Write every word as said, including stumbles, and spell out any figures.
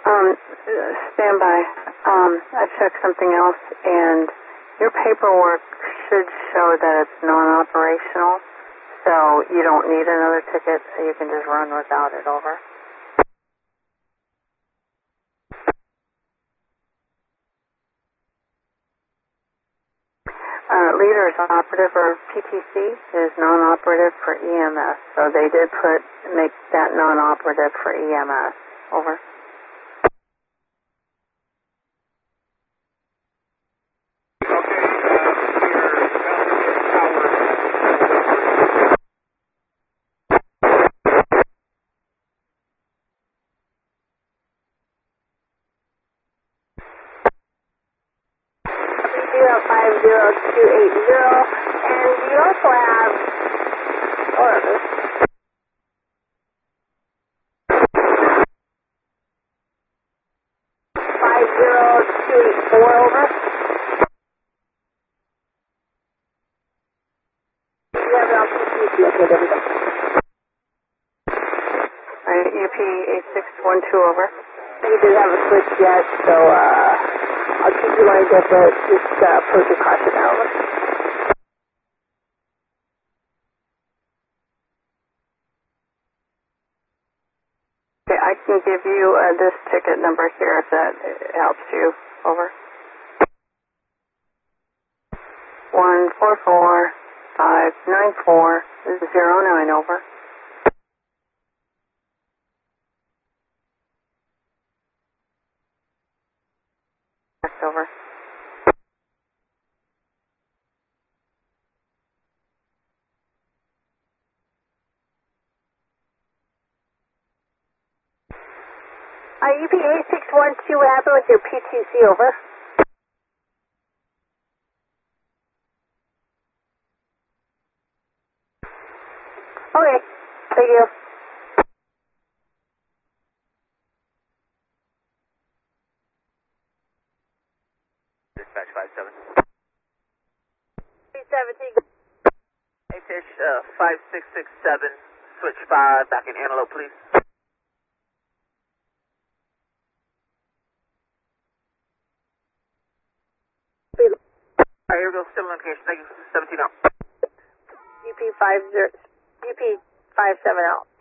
Um, stand by. Um, I checked something else, and your paperwork should show that it's non-operational, so you don't need another ticket. You can just run without it. Over. Uh, leader is operative for P T C, is non-operative for E M S, so they did put make that non-operative for E M S. Over. five zero two eight zero, and you also have, hold on, five zero two eight four, over. You have it on P T C, okay, there we go. Alright, U P eight six one two, over. You did have a switch yet, so, uh, I'll keep you lined up, but just, uh, put your caution out, over. Okay, I can give you, uh, this ticket number here if that helps you, over. One four four five nine four zero nine, over. Over. Uh, U P eight six one two, what happened with your P T C, over? Okay, thank you. Dispatch five seven. three seventeen. Hey Fish, uh, five six six seven, switch five, back in Antelope, please. Alright, here we go, still on location, thank you, seventeen out. U P five zero, U P five seven out.